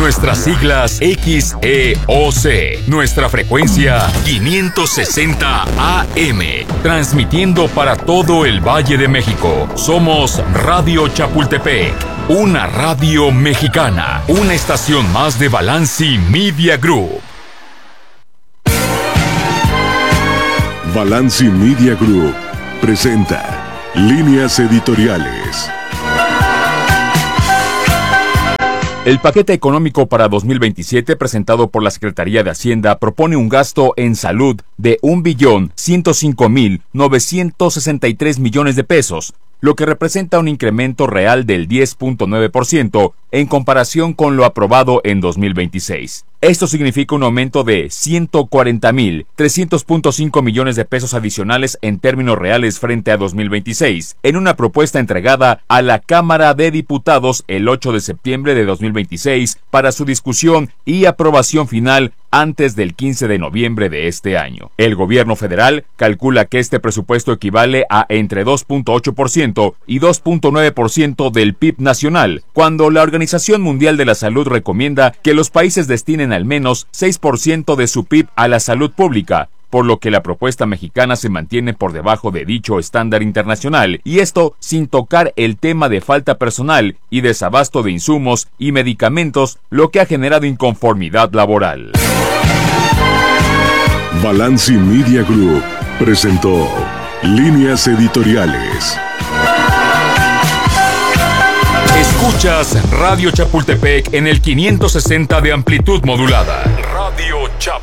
Nuestras siglas XEOC. Nuestra frecuencia 560 AM. Transmitiendo para todo el Valle de México. Somos Radio Chapultepec. Una radio mexicana. Una estación más de Balanci Media Group. Balanci Media Group presenta Líneas Editoriales. El paquete económico para 2027 presentado por la Secretaría de Hacienda propone un gasto en salud de 1.105.963 millones de pesos, lo que representa un incremento real del 10.9% en comparación con lo aprobado en 2026. Esto significa un aumento de 140.300.5 millones de pesos adicionales en términos reales frente a 2026, en una propuesta entregada a la Cámara de Diputados el 8 de septiembre de 2026 para su discusión y aprobación final antes del 15 de noviembre de este año. El gobierno federal calcula que este presupuesto equivale a entre 2.8% y 2.9% del PIB nacional, cuando la Organización Mundial de la Salud recomienda que los países destinen al menos 6% de su PIB a la salud pública, por lo que la propuesta mexicana se mantiene por debajo de dicho estándar internacional, y esto sin tocar el tema de falta personal y desabasto de insumos y medicamentos, lo que ha generado inconformidad laboral. Balanci Media Group presentó Líneas Editoriales. Escuchas Radio Chapultepec en el 560 de amplitud modulada. Radio Chap.